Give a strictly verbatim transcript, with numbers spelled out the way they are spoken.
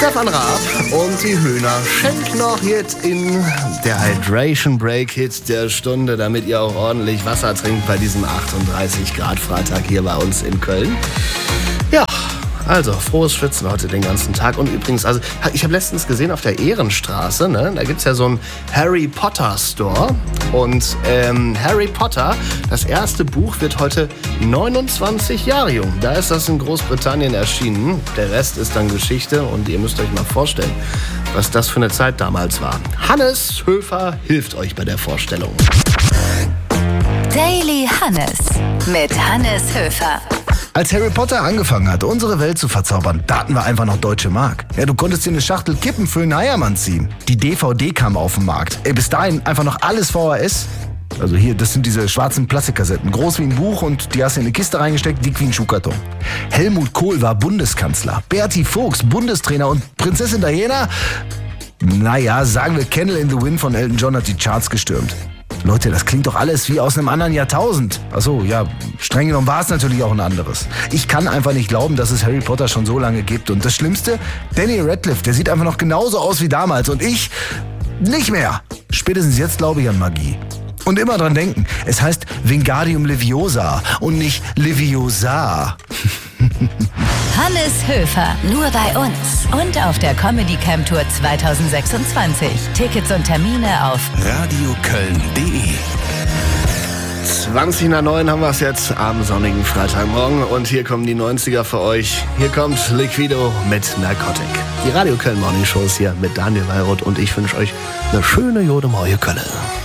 Stefan Raab und die Hühner schenkt noch jetzt in der Hydration Break Hit der Stunde, damit ihr auch ordentlich Wasser trinkt bei diesem achtunddreißig Grad Freitag hier bei uns in Köln. Ja, also frohes Schwitzen heute den ganzen Tag. Und übrigens, also ich habe letztens gesehen auf der Ehrenstraße, ne, da gibt's ja so einen Harry Potter Store. Und ähm, Harry Potter, das erste Buch, wird heute neunundzwanzig Jahre jung. Da ist das in Großbritannien erschienen. Der Rest ist dann Geschichte und ihr müsst euch mal vorstellen, was das für eine Zeit damals war. Hannes Höfer hilft euch bei der Vorstellung. Daily Hannes mit Hannes Höfer. Als Harry Potter angefangen hat, unsere Welt zu verzaubern, da hatten wir einfach noch Deutsche Mark. Ja, du konntest dir eine Schachtel Kippen für einen Eiermann ziehen. Die D V D kam auf den Markt. Ey, bis dahin einfach noch alles V H S. Also hier, das sind diese schwarzen Plastikkassetten. Groß wie ein Buch und die hast du in eine Kiste reingesteckt, dick wie ein Schuhkarton. Helmut Kohl war Bundeskanzler. Berti Vogts Bundestrainer und Prinzessin Diana, naja, sagen wir Candle in the Wind von Elton John hat die Charts gestürmt. Leute, das klingt doch alles wie aus einem anderen Jahrtausend. Achso, ja, streng genommen war es natürlich auch ein anderes. Ich kann einfach nicht glauben, dass es Harry Potter schon so lange gibt. Und das Schlimmste, Danny Radcliffe, der sieht einfach noch genauso aus wie damals. Und ich nicht mehr. Spätestens jetzt glaube ich an Magie. Und immer dran denken, es heißt Wingardium Leviosa und nicht Leviosa. Hannes Höfer, nur bei uns und auf der Comedy Camp Tour zwanzig sechsundzwanzig. Tickets und Termine auf radioköln punkt de. zwanzig nach neun haben wir es jetzt am sonnigen Freitagmorgen und hier kommen die neunziger für euch. Hier kommt Liquido mit Narcotic. Die Radio Köln Morning Show ist hier mit Daniel Weyrauth und ich wünsche euch eine schöne Jode Morje Kölle.